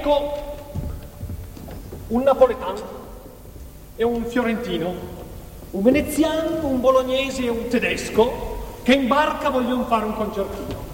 Ecco un napoletano e un fiorentino, un veneziano, un bolognese e un tedesco che in barca vogliono fare un concertino.